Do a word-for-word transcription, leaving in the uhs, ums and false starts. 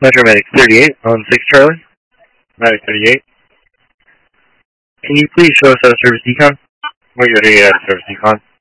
Metro Medic thirty-eight on six Charlie. Medic thirty-eight. Can you please show us out of service decon? We're going to get out of service decon.